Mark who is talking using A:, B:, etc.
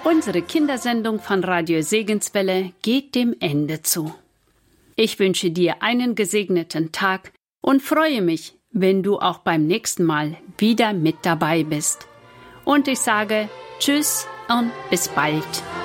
A: Unsere Kindersendung von Radio Segenswelle geht dem Ende zu. Ich wünsche dir einen gesegneten Tag und freue mich, wenn du auch beim nächsten Mal wieder mit dabei bist. Und ich sage Tschüss und bis bald.